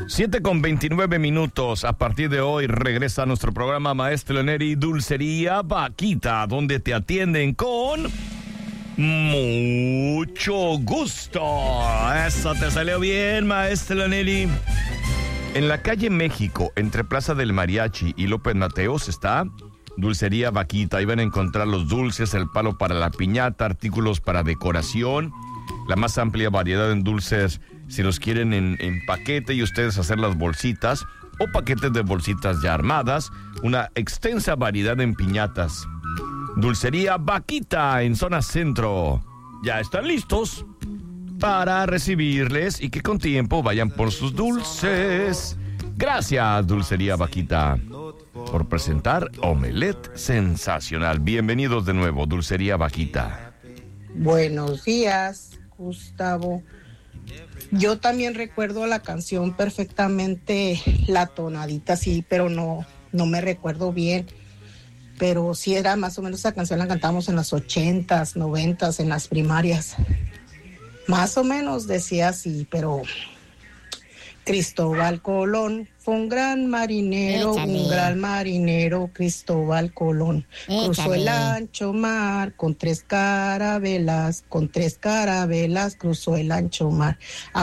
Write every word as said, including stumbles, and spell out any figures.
siete con veintinueve minutos. A partir de hoy regresa a nuestro programa Maestro Neri Dulcería Vaquita, donde te atienden con mucho gusto. Eso te salió bien, Maestro Neri. En la calle México, entre Plaza del Mariachi y López Mateos, está Dulcería Vaquita. Ahí van a encontrar los dulces, el palo para la piñata, artículos para decoración, la más amplia variedad en dulces si los quieren en, en paquete y ustedes hacer las bolsitas o paquetes de bolsitas ya armadas, una extensa variedad en piñatas. Dulcería Vaquita en zona centro. Ya están listos para recibirles y que con tiempo vayan por sus dulces. Gracias, Dulcería Vaquita, por presentar Omelette Sensacional. Bienvenidos de nuevo, Dulcería Vaquita. Buenos días, Gustavo. Yo también recuerdo la canción perfectamente, la tonadita, sí, pero no, no me recuerdo bien. Pero sí era más o menos esa canción, la cantábamos en los ochentas, noventas, en las primarias. Más o menos decía así, pero Cristóbal Colón fue un gran marinero, Échale. un gran marinero, Cristóbal Colón. Échale. Cruzó el ancho mar con tres carabelas, con tres carabelas cruzó el ancho mar.